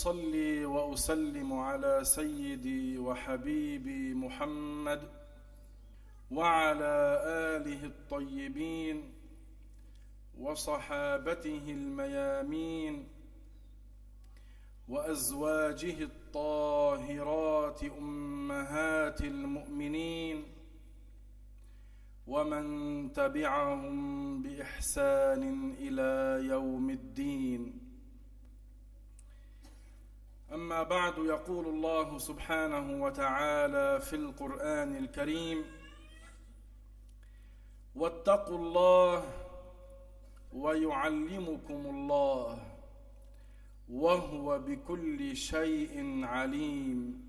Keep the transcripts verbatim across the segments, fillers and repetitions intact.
أصلي وأسلم على سيدي وحبيبي محمد وعلى آله الطيبين وصحابته الميامين وأزواجه الطاهرات أمهات المؤمنين ومن تبعهم بإحسان إلى يوم الدين. أما بعد، يقول الله سبحانه وتعالى في القرآن الكريم: واتقوا الله ويعلمكم الله وهو بكل شيء عليم.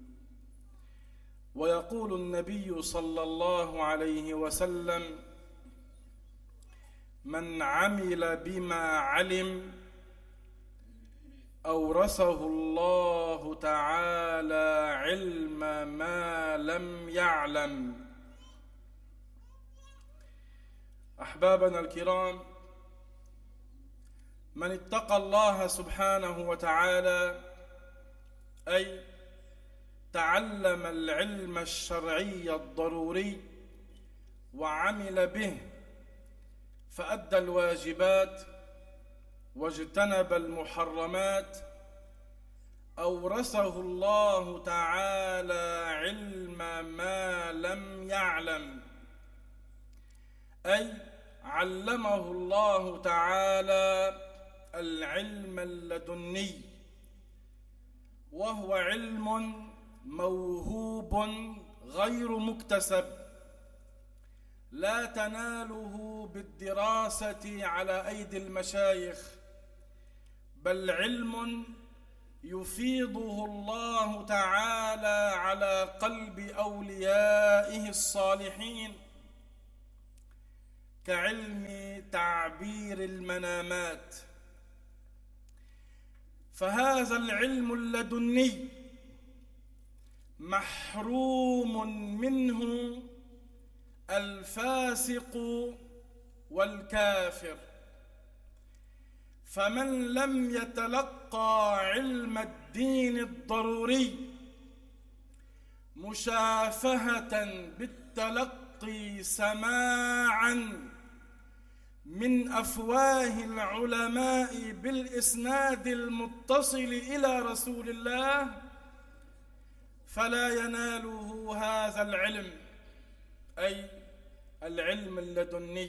ويقول النبي صلى الله عليه وسلم: من عمل بما علم أورثه الله تعالى علم ما لم يعلم. أحبابنا الكرام، من اتقى الله سبحانه وتعالى أي تعلم العلم الشرعي الضروري وعمل به فأدى الواجبات واجتنب المحرمات، أورثه الله تعالى علم ما لم يعلم، أي علمه الله تعالى العلم اللدني، وهو علم موهوب غير مكتسب، لا تناله بالدراسة على أيدي المشايخ، بل علم يفيضه الله تعالى على قلب أوليائه الصالحين، كعلم تعبير المنامات. فهذا العلم اللدني محروم منه الفاسق والكافر، فمن لم يتلقى علم الدين الضروري مشافهة بالتلقي سماعا من أفواه العلماء بالإسناد المتصل إلى رسول الله فلا يناله هذا العلم، أي العلم اللدني.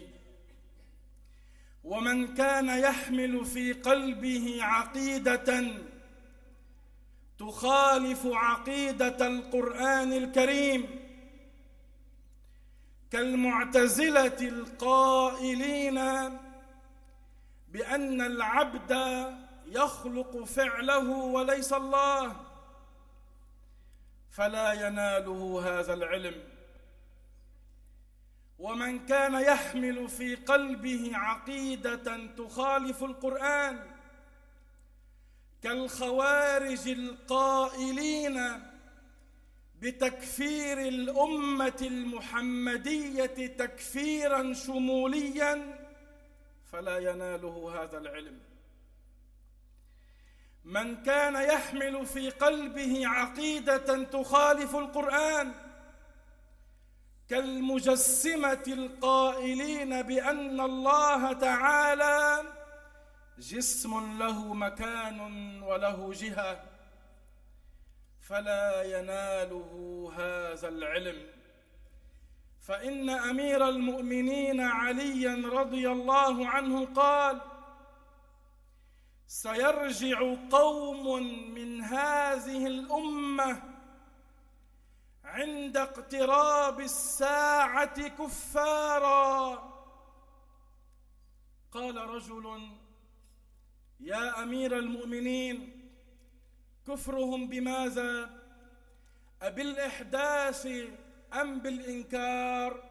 ومن كان يحمل في قلبه عقيدة تخالف عقيدة القرآن الكريم، كالمعتزلة القائلين بأن العبد يخلق فعله وليس الله، فلا يناله هذا العلم. ومن كان يحمل في قلبه عقيدة تخالف القرآن، كالخوارج القائلين بتكفير الأمة المحمدية تكفيرا شموليا، فلا يناله هذا العلم. من كان يحمل في قلبه عقيدة تخالف القرآن، كالمجسمة القائلين بأن الله تعالى جسم له مكان وله جهة، فلا يناله هذا العلم. فإن أمير المؤمنين عليا رضي الله عنه قال: سيرجع قوم من هذه الأمة عند اقتراب الساعة كفارا. قال رجل: يا أمير المؤمنين، كفرهم بماذا؟ أبالإحداث أم بالإنكار؟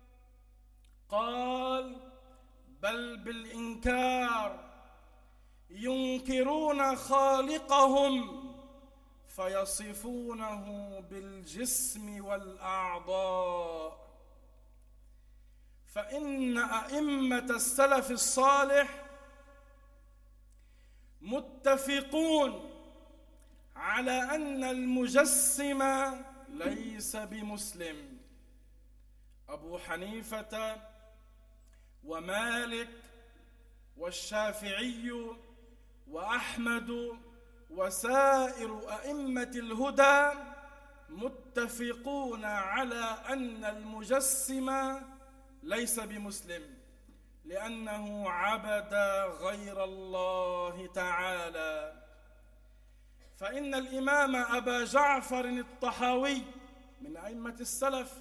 قال: بل بالإنكار، ينكرون خالقهم فيصفونه بالجسم والأعضاء. فإن أئمة السلف الصالح متفقون على أن المجسم ليس بمسلم. أبو حنيفة ومالك والشافعي وأحمد وسائر أئمة الهدى متفقون على أن المجسم ليس بمسلم، لأنه عبد غير الله تعالى. فإن الإمام أبا جعفر الطحاوي من أئمة السلف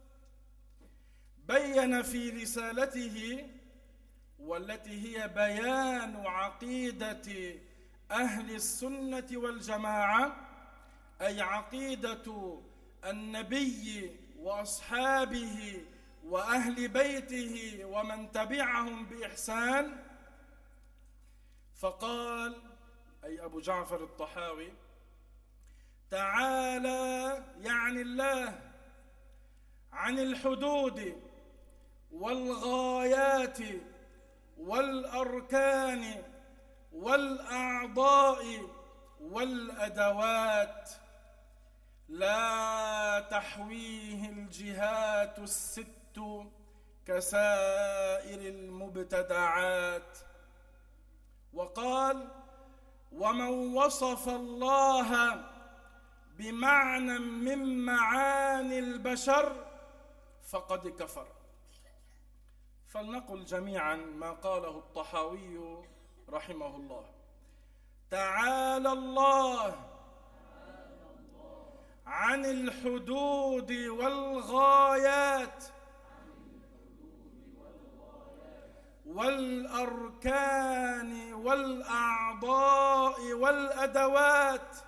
بين في رسالته، والتي هي بيان عقيدة أهل السنة والجماعة، أي عقيدة النبي وأصحابه وأهل بيته ومن تبعهم بإحسان، فقال أي أبو جعفر الطحاوي: تعالى يعني الله عن الحدود والغايات والأركان والأعضاء والأدوات، لا تحويه الجهات الست كسائر المبتدعات. وقال: ومن وصف الله بمعنى من معاني البشر فقد كفر. فلنقل جميعا ما قاله الطحاوي رحمه الله: تعالى الله عن الحدود والغايات والأركان والأعضاء والأدوات،